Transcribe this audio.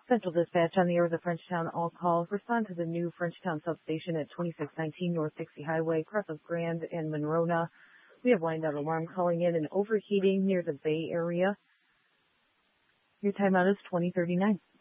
Central Dispatch on the air of the Frenchtown All Call. Respond to the new Frenchtown substation at 2619 North Dixie Highway, across of Grand and Monronah. We have lined out alarm calling in and overheating near the Bay Area. Your timeout is 2039.